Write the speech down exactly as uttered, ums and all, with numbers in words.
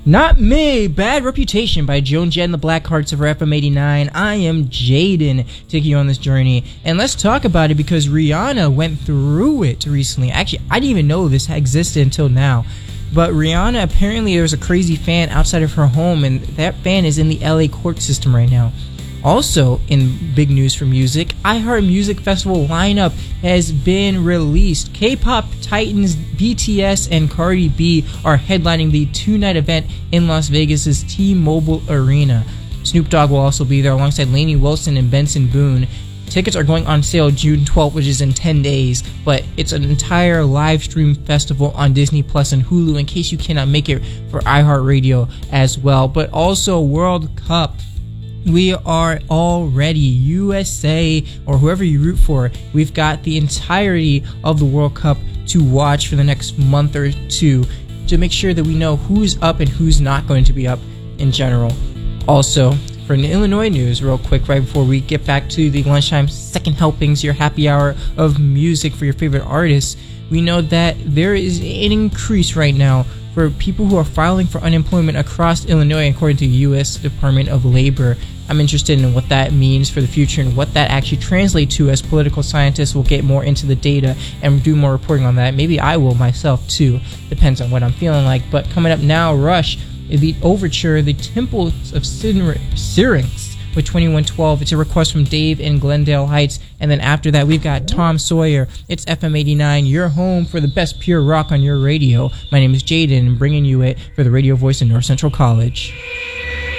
Not me. Bad Reputation by Joan Jett and the Blackhearts of F M eighty-nine. I am Jaden, taking you on this journey. And let's talk about it because Rihanna went through it recently. Actually, I didn't even know this existed until now. But Rihanna, apparently there's a crazy fan outside of her home, and that fan is in the L A court system right now. Also, in big news for music, iHeart Music Festival lineup has been released. K-pop titans B T S and Cardi B are headlining the two-night event in Las Vegas' T-Mobile Arena. Snoop Dogg will also be there alongside Lainey Wilson and Benson Boone. Tickets are going on sale June twelfth, which is in ten days, but it's an entire live stream festival on Disney Plus and Hulu in case you cannot make it for iHeartRadio as well. But also World Cup. We are all ready. U S A or whoever you root for, we've got the entirety of the World Cup to watch for the next month or two to make sure that we know who's up and who's not going to be up in general. Also, for the Illinois news, real quick, right before we get back to the lunchtime second helpings, your happy hour of music for your favorite artists, we know that there is an increase right now for people who are filing for unemployment across Illinois, according to the U S Department of Labor. I'm interested in what that means for the future and what that actually translates to, as political scientists will get more into the data and do more reporting on that. Maybe I will myself too, depends on what I'm feeling like. But coming up now, Rush, the overture, the Temples of Syrinx with twenty-one twelve. It's a request from Dave in Glendale Heights. And then after that, we've got Tom Sawyer. It's F M eighty-nine, your home for the best pure rock on your radio. My name is Jaden, bringing you it for the radio voice in North Central College.